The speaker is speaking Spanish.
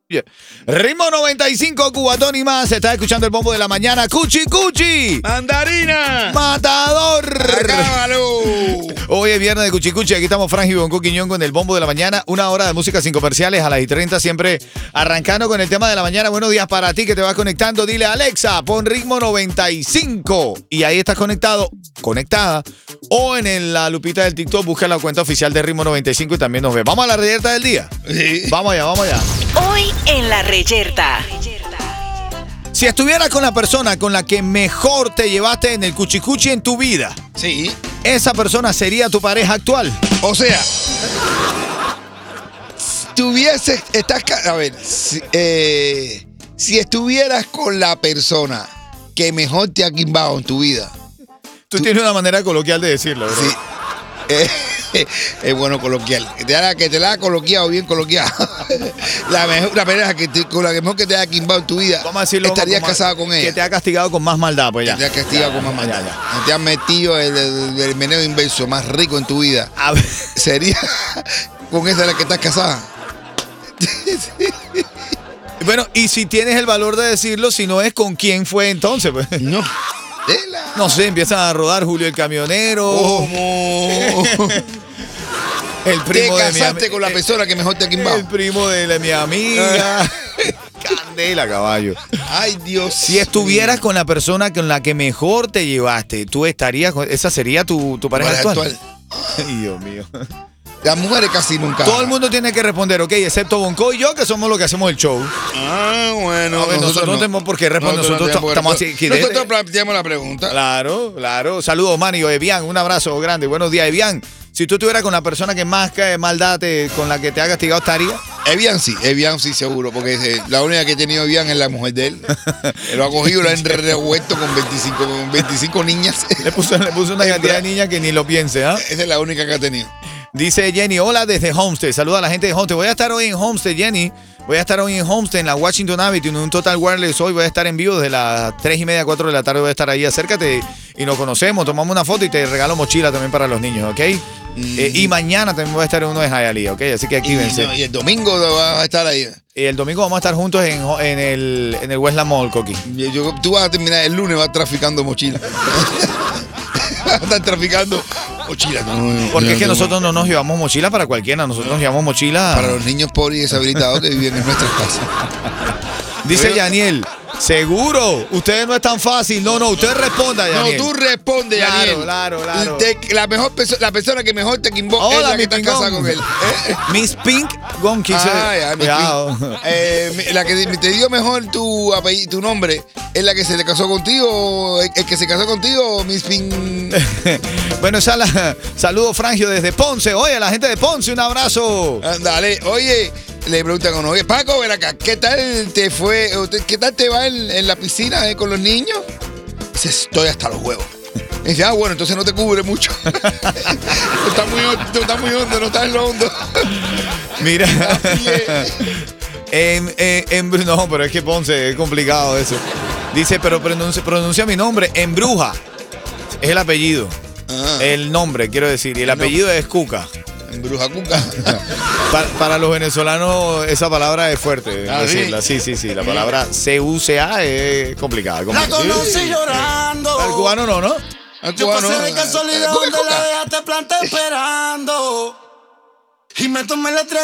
Yeah. Ritmo 95, Cubatón y más. Estás escuchando el bombo de la mañana. Cuchi, cuchi. ¡Mandarina! ¡Matador! ¡Acábalo! Hoy es viernes de Cuchi Cuchi. Aquí estamos Frank y Bonco Quiñón con el bombo de la mañana. Una hora de música sin comerciales a las 10:30. Siempre arrancando con el tema de la mañana. Buenos días para ti que te vas conectando. Dile a Alexa, pon Ritmo 95. Y ahí estás conectado, conectada. O en la lupita del TikTok busca la cuenta oficial de Ritmo 95 y también nos ve. Vamos a la reyerta del día. Sí. Vamos allá, vamos allá. Hoy en la reyerta. Si estuvieras con la persona con la que mejor te llevaste en el cuchicuchi en tu vida, Sí. esa persona sería tu pareja actual. O sea, si estuvieras con la persona que mejor te ha quimbado en tu vida. Tú tienes una manera coloquial de decirlo, ¿verdad? Sí. Es bueno coloquial. Que te la ha coloquiado, bien coloquiada. La pareja con la que mejor que te ha quimbado en tu vida. Vamos a decirlo. Estarías casada con ella. Que te ha castigado con más maldad, pues ya. Te ha castigado con más maldad. Te has metido el meneo inverso más rico en tu vida. A ver. Sería con esa de la que estás casada. Bueno, y si tienes el valor de decirlo, si no es con quién fue entonces, pues. No. No sé, empiezan a rodar Julio el Camionero. ¿Cómo? El primo Te de mi casaste con la persona que mejor te ha quimbado. El primo de mi amiga. Candela, caballo. Ay, Dios. Si estuvieras con la persona con la que mejor te llevaste, tú estarías con... ¿Esa sería tu pareja actual? Ay, Dios mío. Las mujeres casi nunca. Todo el mundo tiene que responder, ok, excepto Bonco y yo, que somos los que hacemos el show. Ah, bueno. A ver, nosotros no tenemos por qué responder. Nosotros estamos así. Nosotros planteamos la pregunta. Claro, claro. Saludos, Manio. Evian, un abrazo grande. Buenos días, Evian. Si tú estuvieras con la persona que más maldad con la que te ha castigado, ¿estaría? Evian sí, seguro, porque la única que he tenido Evian es la mujer de él. Él lo ha cogido, lo ha revuelto con 25 niñas. Le puso una cantidad de niñas que ni lo piense, ¿ah? Esa es la única que ha tenido. Dice Jenny, hola desde Homestead. Saluda a la gente de Homestead. Voy a estar hoy en Homestead, Jenny. Voy a estar hoy en Homestead, en la Washington Avenue, en un Total Wireless. Hoy voy a estar en vivo desde las 3:30, 4 de la tarde. Voy a estar ahí. Acércate y nos conocemos. Tomamos una foto y te regalo mochila también para los niños, ¿ok? Y mañana también voy a estar en uno de Hialeah, ¿ok? Así que actívense. Y el domingo vas a estar ahí. Y el domingo vamos a estar juntos en el Westland Mall, Coqui. Tú vas a terminar el lunes, vas traficando mochilas. Vas a estar traficando mochilas. Porque es que nosotros no nos llevamos mochilas para cualquiera. Nosotros nos llevamos mochilas para los niños pobres y deshabilitados que viven en nuestras casas. Dice Yaniel, seguro, ustedes no es tan fácil. No, usted responda, Yaniel. No, tú responde, Yaniel. Claro. La persona que mejor te quimbó es la que está casada con él. Miss Pink Gonqui. La que te dio mejor tu nombre es la que se te casó contigo, el que se casó contigo, Miss Pink. Bueno, saludos, Frangio, desde Ponce. Oye, la gente de Ponce, un abrazo. Dale, oye. Le preguntan a uno, oye, Paco, ven acá, ¿qué tal te fue? ¿Qué tal te va en la piscina con los niños? Dice, estoy hasta los huevos. Y dice, bueno, entonces no te cubre mucho. Está muy hondo, no estás en lo hondo. Mira. No, pero es que Ponce es complicado eso. Dice, pero pronuncia mi nombre, Embruja. Es el apellido. El nombre, quiero decir. Y el apellido es Cuca. Bruja Cuca. Para los venezolanos esa palabra es fuerte decirla. Sí. La palabra CUCA es complicada. La conocí llorando. Al cubano no. Yo pasé de casualidad donde la dejaste planta esperando. Y me tomé la